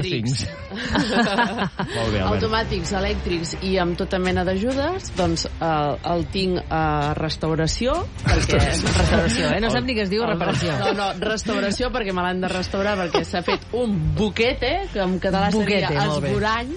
Nothings. Molt bé, Albert. Automàtics, elèctrics i amb tota mena d'ajudes, doncs el tinc a restauració. Restauració, no sap ni què es diu reparació. No, restauració, perquè me l'han de restaurar, perquè s'ha fet un buquete, que en català seria esborany,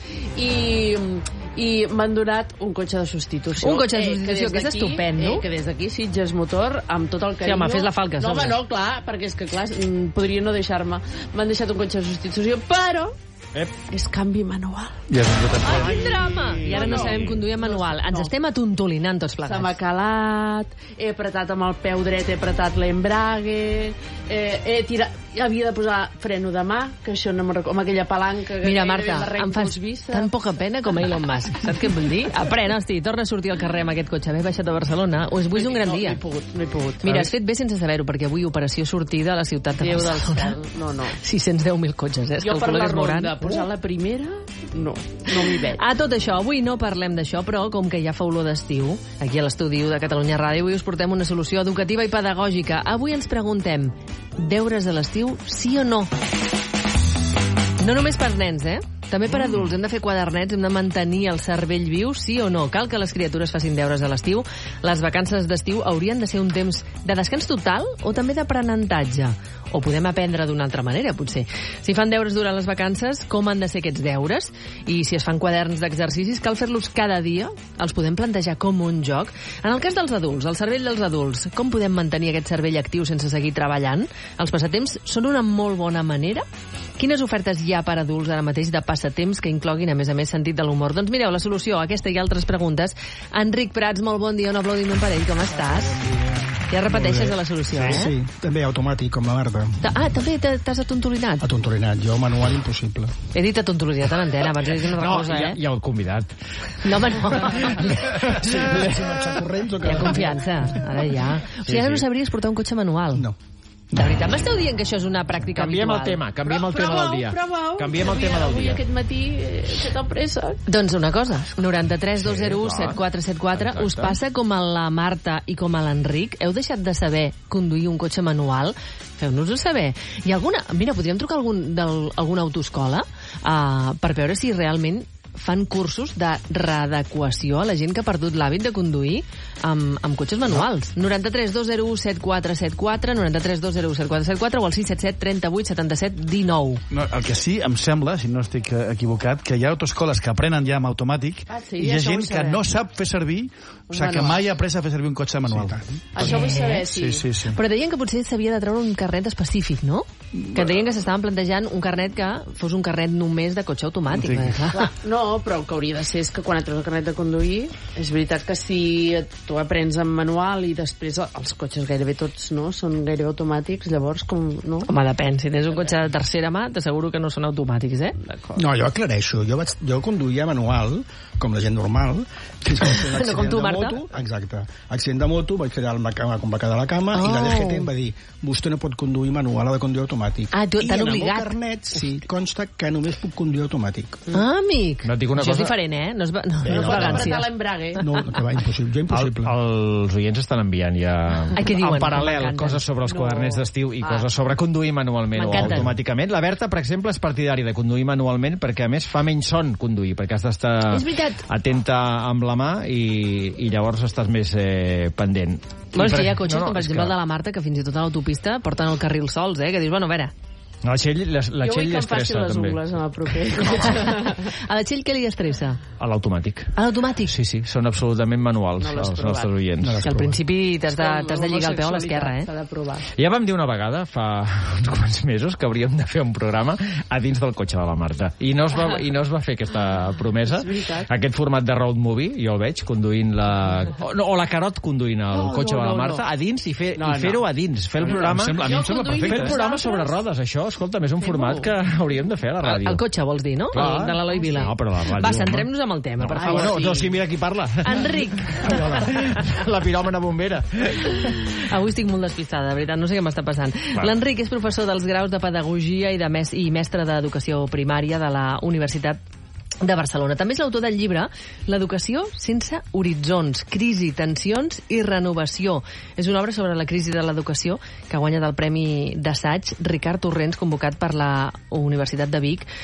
i m'han donat un cotxe de substitució. Un cotxe de substitució, que és estupendo. Que des d'aquí, Sitges Motor, amb tot el carinyo... Sí, home, fes la falca. No, home, no, clar, perquè és que, clar, podria no deixar-me. M'han deixat un cotxe de substitució, però... és canvi manual. Ai, quin drama! I ara no sabem conduir en manual. Ens estem atontolinant tots plegats. Se m'ha calat, he apretat amb el peu dret, he apretat l'embrague, he tirat... Havia de posar freno de mà, que això no me'n recordo, amb aquella palanca... Mira, Marta, em fas tan poca pena com Elon Musk. Saps què et vull dir? Aprèn, hosti, torna a sortir al carrer amb aquest cotxe. Haver baixat a Barcelona, o és avui un gran dia. No he pogut. Mira, has fet bé sense saber-ho, perquè avui operació sortida a la ciutat de Barcelona. No. 610.000 cotxes, Jo per la ronda, posar la primera, no m'hi veig. A tot això, avui no parlem d'això, però com que ja fa olor d'estiu, aquí a l'estudi de Catalunya Ràdio, avui us portem una solució educativa i pedagògica. Avui ens preguntem, deures de l'estiu, sí o no? No només per nens, també per adults. Hem de fer quadernets, hem de mantenir el cervell viu, sí o no? Cal que les criatures facin deures a l'estiu? Les vacances d'estiu haurien de ser un temps de descans total o també d'aprenentatge? O podem aprendre d'una altra manera, potser. Si fan deures durant les vacances, com han de ser aquests deures? I si es fan quaderns d'exercicis, cal fer-los cada dia? Els podem plantejar com un joc? En el cas dels adults, el cervell dels adults, com podem mantenir aquest cervell actiu sense seguir treballant? Els passatemps són una molt bona manera? Quines ofertes hi ha per adults ara mateix de passatemps que incloguin, a més, sentit de l'humor? Doncs mireu, la solució a aquesta i altres preguntes. Enric Prats, molt bon dia, un aplaudiment per ell. Com estàs? Ja repeteixes a la solució, Sí, també automàtic, com la Marta. També t'has atontolinat? Atontolinat, jo manual impossible. He dit atontolinat a l'antena, abans he dit una altra cosa, hi ha el convidat. No, home, no. Hi ha confiança, ara ja. O sigui, ara no sabries portar un cotxe manual. No. De veritat, m'esteu dient que això és una pràctica habitual? Canviem el tema del dia. Canviem el tema del dia. Avui aquest matí he fet el préssec. Doncs una cosa, 93 201 7474, us passa com a la Marta i com a l'Enric? Heu deixat de saber conduir un cotxe manual? Feu-nos-ho saber. Hi ha alguna... Mira, podríem trucar alguna autoescola per veure si realment fan cursos de readequació a la gent que ha perdut l'hàbit de conduir amb cotxes manuals. 93 201 7474, 93 201 7474 o el 677 38 77 19. No, el que sí, em sembla, si no estic equivocat, que hi ha autoescoles que aprenen ja amb automàtic i hi ha gent que no sap fer servir, o sigui, que mai ha après a fer servir un cotxe manual. Això vull saber, sí. Però deien que potser s'havia de treure un carnet específic, no? Que deien que s'estaven plantejant un carnet que fos un carnet només de cotxe automàtic. No, però el que hauria de ser és que quan et treus el carnet de conduir, és veritat que si tu aprens en manual i després els cotxes gairebé tots no són gairebé automàtics, llavors com... No? Home, depèn, si tens un cotxe de tercera mà t'asseguro que no són automàtics, No, jo aclareixo, jo conduïa manual com la gent normal, fins que vaig fer un accident de moto. Exacte, accident de moto, vaig quedar com va quedar a la cama i la DGT em va dir, vostè no pot conduir manual, ha de conduir automàtic. I en el meu carnet sí, consta que només puc conduir automàtic. Amic, no et dic una això cosa... és diferent, no és apretar l'embrague. No, que va, impossible. Els oients estan enviant ja en paral·lel coses sobre els quadernets d'estiu i coses sobre conduir manualment o automàticament. La Berta, per exemple, és partidària de conduir manualment perquè, a més, fa menys son conduir, perquè has d'estar atenta amb la mà i llavors estàs més pendent. Bueno, és que hi ha cotxes, com per exemple el de la Marta, que fins i tot a l'autopista porten el carril sols, que dius, bueno, a veure... La Txell l'estressa, també. Jo vull que em faci les ungles en el proper cotxe. A la Txell què li estressa? A l'automàtic. A l'automàtic? Sí, són absolutament manuals, els nostres oients. Que al principi t'has de lligar el peu a l'esquerra, S'ha de provar. Ja vam dir una vegada, fa uns quants mesos, que hauríem de fer un programa a dins del cotxe de la Marta. I no es va fer aquesta promesa. Aquest format de road movie, jo el veig conduint o la Carot conduint el cotxe de la Marta a dins i fer-ho a dins. Fer el programa... A mi em sembla perfecte. Fer el programa sobre rodes, això, escolta'm, és un format que hauríem de fer a la ràdio. El cotxe, vols dir, no? De l'Eloi Vila. No, però la ràdio... Va, centrem-nos amb el tema, per favor. No, sí, mira qui parla. Enric. La piròmana bombera. Avui estic molt despistada, de veritat, no sé què m'està passant. L'Enric és professor dels graus de Pedagogia i mestre d'Educació Primària de la Universitat de Barcelona. També és l'autor del llibre L'educació sense horitzons, crisi, tensions i renovació. És una obra sobre la crisi de l'educació que guanya del Premi d'Assaig Ricard Torrents, convocat per la Universitat de Vic